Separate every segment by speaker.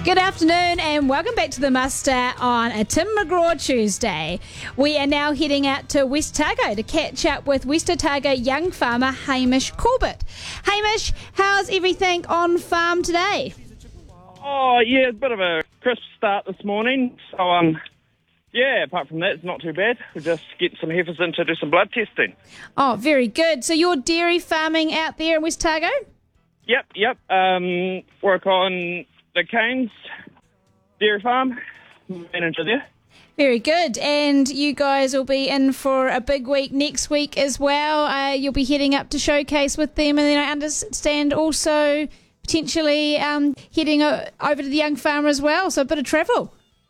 Speaker 1: Good afternoon and welcome back to the Muster on a Tim McGraw Tuesday. We are now heading out to West Otago to catch up with West Otago young farmer Hamish Corbett. Hamish, how's everything on farm today?
Speaker 2: Oh, yeah, a bit of a crisp start this morning. So, apart from that, it's not too bad. We'll just get some heifers in to do some blood testing.
Speaker 1: Oh, very good. So you're dairy farming out there in West Otago?
Speaker 2: Yep. Work on the Canes Dairy Farm, manager there.
Speaker 1: Very good. And you guys will be in for a big week next week as well. You'll be heading up to showcase with them, and then I understand also potentially heading over to the young farmer as well, so a bit of travel.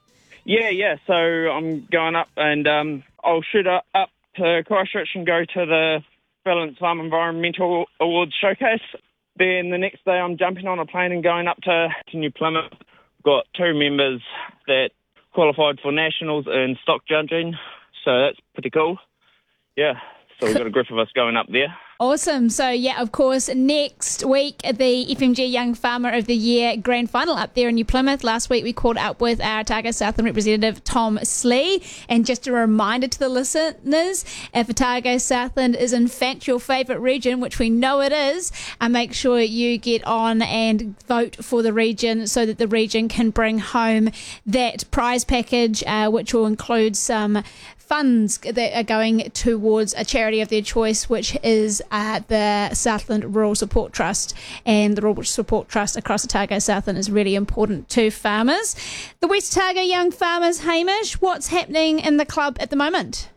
Speaker 2: Yeah, so I'm going up and I'll shoot up to Christchurch and go to the Balance Farm Environmental Awards showcase. Then the next day I'm jumping on a plane and going up to New Plymouth. Got 2 members that qualified for nationals in stock judging, so that's pretty cool. Yeah, so we've got a group of us going up there.
Speaker 1: Awesome. So, yeah, of course, next week, the FMG Young Farmer of the Year Grand Final up there in New Plymouth. Last week, we caught up with our Otago Southland representative, Tom Slee. And just a reminder to the listeners, if Otago Southland is in fact your favourite region, which we know it is, make sure you get on and vote for the region so that the region can bring home that prize package, which will include some funds that are going towards a charity of their choice, which is the Southland Rural Support Trust. And the Rural Support Trust across Otago Southland is really important to farmers. The West Otago Young Farmers, Hamish, what's happening in the club at the moment?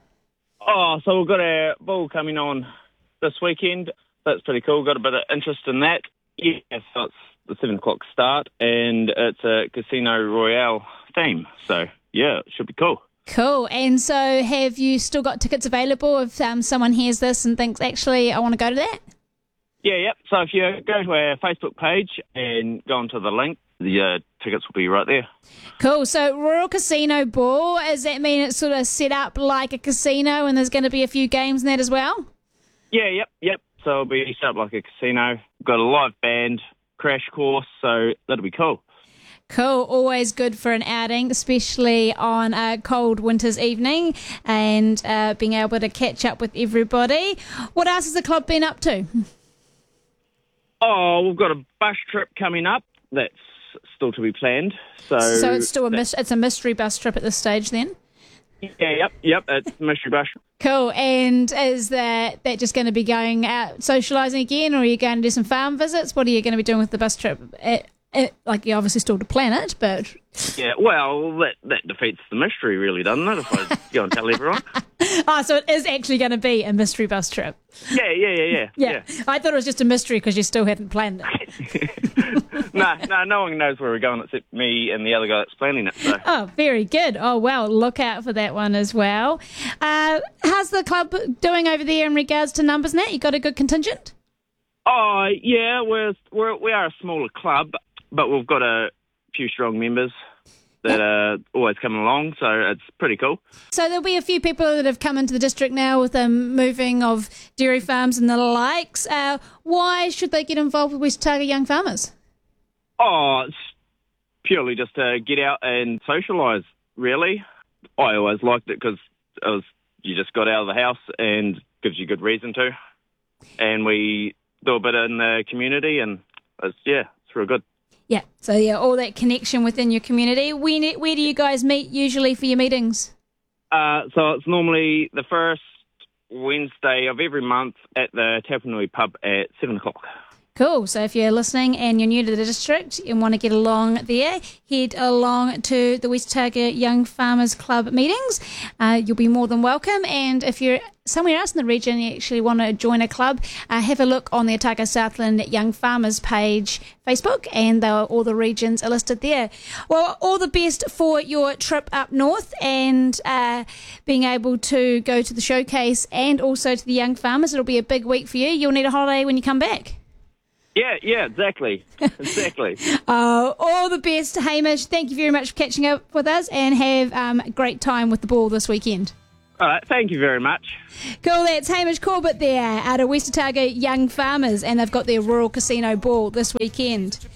Speaker 2: Oh, so we've got our bull coming on this weekend. That's pretty cool. Got a bit of interest in that. Yeah, so it's the 7 o'clock start, and it's a Casino Royale theme. So, yeah, it should be cool.
Speaker 1: Cool. And so have you still got tickets available if someone hears this and thinks, actually, I want to go to that?
Speaker 2: Yeah. So if you go to our Facebook page and go onto the link, the tickets will be right there.
Speaker 1: Cool. So Royal Casino Ball, does that mean it's sort of set up like a casino and there's going to be a few games in that as well?
Speaker 2: Yeah, yep. So it'll be set up like a casino. We've got a live band, crash course, so that'll be cool.
Speaker 1: Cool, always good for an outing, especially on a cold winter's evening, and being able to catch up with everybody. What else has the club been up to?
Speaker 2: Oh, we've got a bus trip coming up that's still to be planned. So
Speaker 1: it's still it's a mystery bus trip at this stage then?
Speaker 2: Yeah, yep, it's a mystery bus.
Speaker 1: Cool, and is that just going to be going out socialising again, or are you going to do some farm visits? What are you going to be doing with the bus trip? Like, you obviously still to plan it, but...
Speaker 2: Yeah, well, that defeats the mystery, really, doesn't it, if I go and tell everyone?
Speaker 1: So it is actually going to be a mystery bus trip?
Speaker 2: Yeah.
Speaker 1: I thought it was just a mystery because you still hadn't planned it.
Speaker 2: No one knows where we're going except me and the other guy that's planning it. So.
Speaker 1: Oh, very good. Oh, well, look out for that one as well. How's the club doing over there in regards to numbers now? You got a good contingent?
Speaker 2: Oh, yeah, we are a smaller club, but we've got a few strong members that are always coming along, so it's pretty cool. So
Speaker 1: there'll be a few people that have come into the district now with the moving of dairy farms and the likes. Why should they get involved with West Otago Young Farmers?
Speaker 2: Oh, it's purely just to get out and socialise, really. I always liked it because you just got out of the house and gives you good reason to. And we do a bit in the community, and it's real good.
Speaker 1: Yeah, so all that connection within your community. Where do you guys meet usually for your meetings?
Speaker 2: So it's normally the first Wednesday of every month at the Tapanui pub at 7 o'clock.
Speaker 1: Cool. So if you're listening and you're new to the district and want to get along there, head along to the West Otago Young Farmers Club meetings. You'll be more than welcome. And if you're somewhere else in the region and you actually want to join a club, have a look on the Otago Southland Young Farmers page, Facebook, and all the regions are listed there. Well, all the best for your trip up north and being able to go to the showcase and also to the Young Farmers. It'll be a big week for you. You'll need a holiday when you come back.
Speaker 2: Yeah, exactly.
Speaker 1: All the best, Hamish. Thank you very much for catching up with us, and have a great time with the ball this weekend.
Speaker 2: All right, thank you very much.
Speaker 1: Cool, that's Hamish Corbett there out of West Otago Young Farmers, and they've got their Rural Casino Ball this weekend.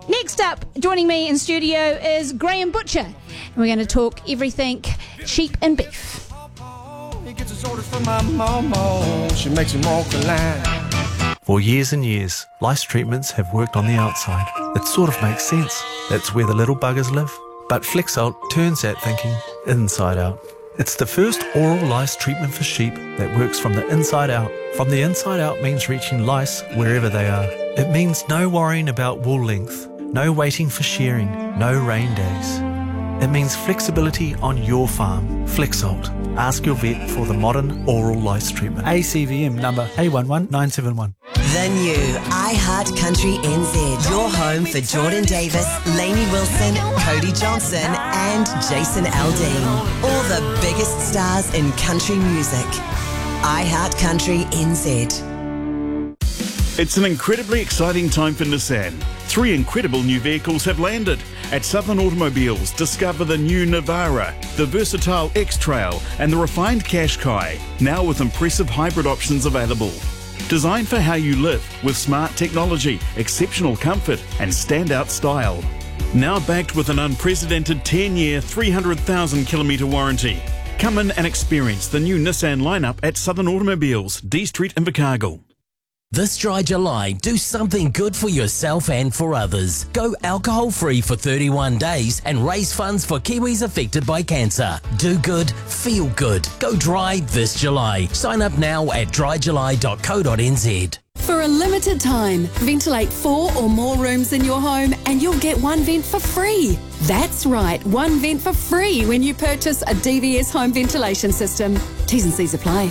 Speaker 1: Next up, joining me in studio is Graham Butcher. And we're going to talk everything sheep and beef.
Speaker 3: He gets his orders from my mama. She makes him walk the line.
Speaker 4: For years and years, lice treatments have worked on the outside. It sort of makes sense. That's where the little buggers live. But Flexalt turns that thinking inside out. It's the first oral lice treatment for sheep that works from the inside out. From the inside out means reaching lice wherever they are. It means no worrying about wool length, no waiting for shearing, no rain days. It means flexibility on your farm. Flexalt. Ask your vet for the modern oral lice treatment.
Speaker 5: ACVM number A11971.
Speaker 6: The new iHeart Country NZ. Your home for Jordan Davis, Lainey Wilson, Cody Johnson and Jason Aldean. All the biggest stars in country music. iHeart Country NZ.
Speaker 7: It's an incredibly exciting time for Nissan. 3 incredible new vehicles have landed. At Southern Automobiles, discover the new Navara, the versatile X-Trail and the refined Qashqai, now with impressive hybrid options available. Designed for how you live with smart technology, exceptional comfort and standout style. Now backed with an unprecedented 10-year, 300,000 kilometre warranty. Come in and experience the new Nissan lineup at Southern Automobiles, D Street in Invercargill.
Speaker 8: This dry July, do something good for yourself and for others. Go alcohol-free for 31 days and raise funds for Kiwis affected by cancer. Do good, feel good. Go dry this July. Sign up now at dryjuly.co.nz.
Speaker 9: For a limited time, ventilate 4 or more rooms in your home and you'll get 1 vent for free. That's right, 1 vent for free when you purchase a DVS home ventilation system. T's and C's apply.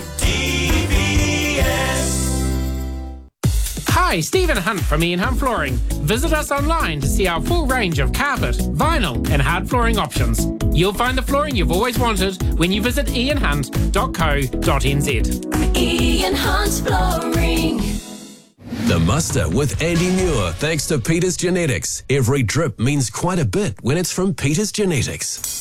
Speaker 10: Hi, Stephen Hunt from Ian Hunt Flooring. Visit us online to see our full range of carpet, vinyl and hard flooring options. You'll find the flooring you've always wanted when you visit ianhunt.co.nz.
Speaker 11: Ian Hunt Flooring.
Speaker 12: The Muster with Andy Muir, thanks to Peters Genetics. Every drip means quite a bit when it's from Peters Genetics.